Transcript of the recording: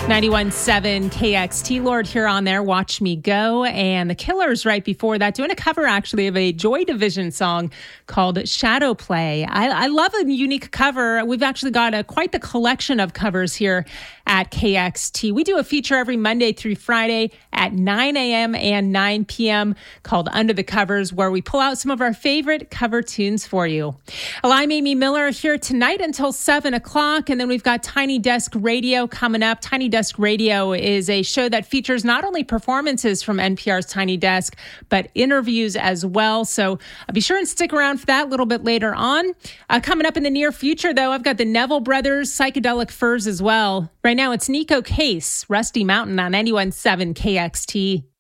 91.7 KXT, Lord here on there, Watch Me Go. And the Killers right before that, doing a cover actually of a Joy Division song called Shadow Play. I love a unique cover. We've actually got quite the collection of covers here at KXT. We do a feature every Monday through Friday at 9 a.m. and 9 p.m. called Under the Covers, where we pull out some of our favorite cover tunes for you. Well, I'm Amy Miller here tonight until 7 o'clock, and then we've got Tiny Desk Radio coming up. Tiny Desk Radio is a show that features not only performances from NPR's Tiny Desk, but interviews as well. So be sure and stick around for that a little bit later on. Coming up in the near future, though, I've got the Neville Brothers, Psychedelic Furs as well. Right now, it's Nico Case, Rusty Mountain on 91.7 KXT.